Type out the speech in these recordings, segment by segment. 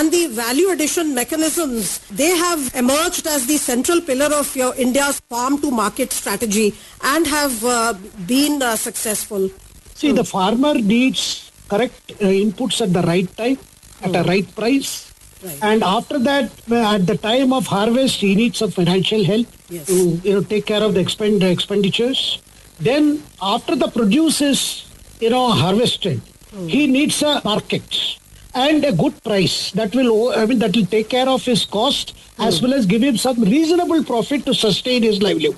and the value addition mechanisms, they have emerged as the central pillar of your India's farm to market strategy and have been successful. See, the farmer needs correct inputs at the right time, at a right price. Right. And after that, at the time of harvest, he needs some financial help to take care of the expenditures. Then, after the produce is harvested, he needs a market and a good price that will take care of his cost as well as give him some reasonable profit to sustain his livelihood.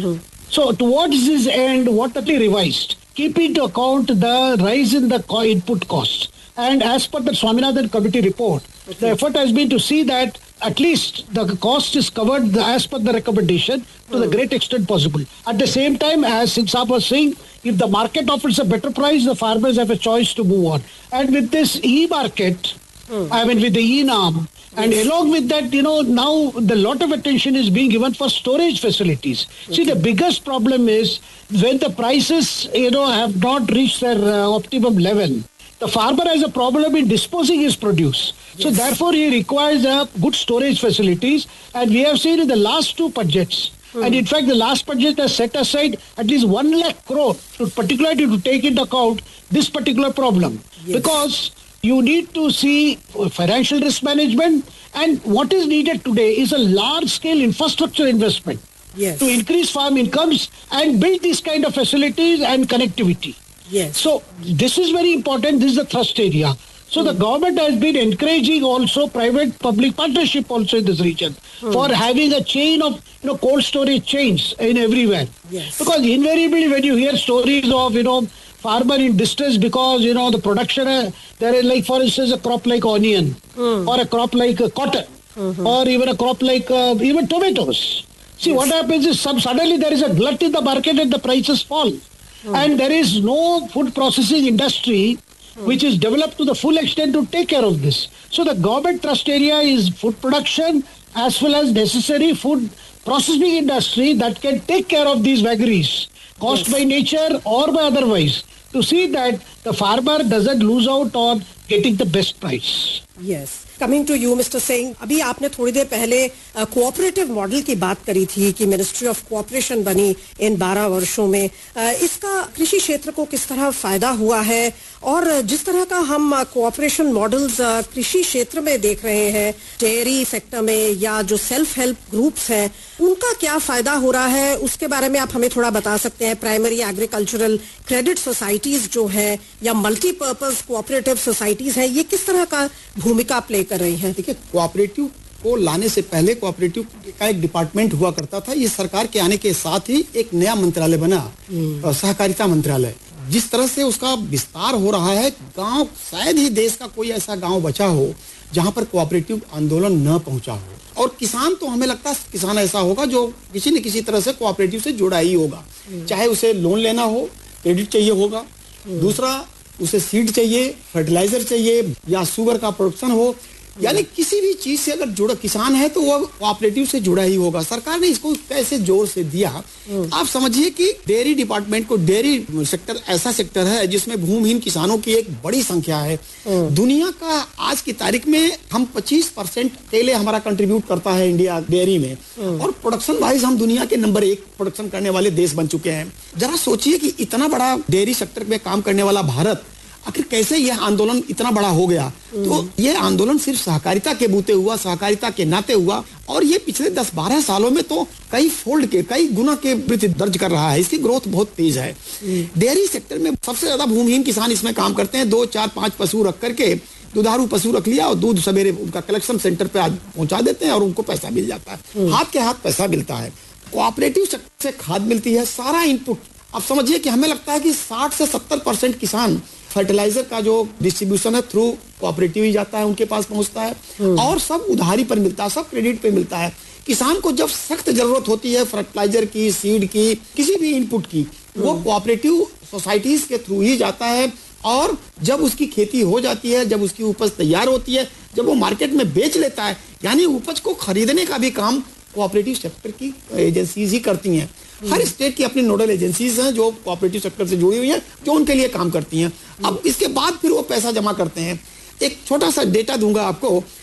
So, towards this end, what have we revised? Keep into account the rise in the input cost. And as per the Swaminathan Committee report, the effort has been to see that at least the cost is covered as per the recommendation to the great extent possible. At the same time, as Singsab was saying, if the market offers a better price, the farmers have a choice to move on. And with this e-market, with the e-NAM, and along with that, now the lot of attention is being given for storage facilities. See, the biggest problem is when the prices, have not reached their optimum level. The farmer has a problem in disposing his produce. So therefore, he requires good storage facilities. And we have seen in the last two budgets, and in fact, the last budget has set aside at least 1 lakh crore, particularly to take into account this particular problem. Because you need to see financial risk management, and what is needed today is a large-scale infrastructure investment to increase farm incomes and build these kind of facilities and connectivity. Yes. So this is very important. This is the thrust area. So the government has been encouraging also private-public partnership also in this region for having a chain of cold storage chains in everywhere. Yes. Because invariably when you hear stories of farmer in distress because the production there is like for instance a crop like onion or a crop like cotton or even a crop like even tomatoes. See what happens is suddenly there is a glut in the market and the prices fall. And there is no food processing industry which is developed to the full extent to take care of this. So the government trust area is food production as well as necessary food processing industry that can take care of these vagaries caused by nature or by otherwise to see that the farmer doesn't lose out on getting the best price. Yes. Coming to you, Mr. Singh, अभी आपने थोड़ी देर पहले cooperative model की बात करी थी कि ministry of cooperation बनी इन 12 वर्षों में. इसका कृषि क्षेत्र को किस तरह फायदा हुआ है और जिस तरह का हम कोऑपरेशन मॉडल्स कृषि क्षेत्र में देख रहे हैं, डेयरी सेक्टर में या जो सेल्फ हेल्प ग्रुप्स हैं, उनका क्या फायदा हो रहा है, उसके बारे में आप हमें थोड़ा बता सकते हैं. प्राइमरी एग्रीकल्चरल क्रेडिट सोसाइटीज जो है या मल्टीपर्पज कोऑपरेटिव सोसाइटीज हैं, ये किस तरह का भूमिका प्ले कर रही हैं? देखिए, कोऑपरेटिव को लाने से पहले कोऑपरेटिव का एक डिपार्टमेंट हुआ करता था. ये सरकार के आने के साथ ही एक नया मंत्रालय बना, सहकारिता मंत्रालय. जिस तरह से उसका विस्तार हो रहा है, गांव शायद ही देश का कोई ऐसा गांव बचा हो जहां पर कोऑपरेटिव आंदोलन न पहुंचा हो. और किसान तो हमें लगता है किसान ऐसा होगा जो किसी न किसी तरह से कोऑपरेटिव से जुड़ा ही होगा. चाहे उसे लोन लेना हो, क्रेडिट चाहिए होगा, दूसरा उसे सीड चाहिए, फर्टिलाइजर चाहिए या शुगर का प्रोडक्शन हो, यानी किसी भी चीज से अगर जुड़ा किसान है तो वो कोऑपरेटिव से जुड़ा ही होगा. सरकार ने इसको कैसे जोर से दिया. आप समझिए कि डेयरी डिपार्टमेंट को, डेयरी सेक्टर ऐसा सेक्टर है जिसमें भूमिहीन किसानों की एक बड़ी संख्या है. दुनिया का आज की तारीख में हम 25% केले हमारा कंट्रीब्यूट करता है इंडिया डेयरी में, और प्रोडक्शन वाइज हम दुनिया के नंबर 1 प्रोडक्शन करने वाले देश बन चुके हैं. जरा सोचिए कि इतना बड़ा डेयरी सेक्टर में काम करने वाला भारत आखिर कैसे यह आंदोलन इतना बड़ा हो गया. तो यह आंदोलन सिर्फ सहकारिता के बूते हुआ, सहकारिता के नाते हुआ, और ये पिछले 10-12 सालों में तो कई गुना के वृद्धि दर्ज कर रहा है. इसकी ग्रोथ बहुत तेज है. डेयरी सेक्टर में सबसे ज्यादा भूमिहीन किसान इसमें काम करते हैं. 2, 4, 5 पशु रख करके, दुधारू पशु रख लिया और दूध सवेरे उनका कलेक्शन सेंटर पे पहुंचा देते हैं और उनको पैसा मिल जाता है. हाथ के हाथ पैसा मिलता है. कोऑपरेटिव सेक्टर से खाद मिलती है, सारा इनपुट. अब समझिए कि हमें लगता है कि 60 से 70% किसान फर्टिलाइजर का जो डिस्ट्रीब्यूशन है थ्रू कोऑपरेटिव ही जाता है, उनके पास पहुंचता है, और सब उधारी पर मिलता है, सब क्रेडिट पे मिलता है. किसान को जब सख्त जरूरत होती है फर्टिलाइजर की, सीड की, किसी भी इनपुट की, वो कोऑपरेटिव सोसाइटीज के थ्रू ही जाता है. और जब उसकी खेती हो जाती है, जब उसकी उपज तैयार होती है, जब वो मार्केट में बेच लेता है, यानी उपज को खरीदने का भी काम कोऑपरेटिव सेक्टर की एजेंसीज ही करती हैं. हर स्टेट की अपनी नोडल एजेंसीज हैं जो कोऑपरेटिव सेक्टर से जुड़ी हुई हैं, जो उनके लिए काम करती हैं. अब इसके बाद फिर वो पैसा जमा करते हैं. एक छोटा सा डेटा दूंगा आपको.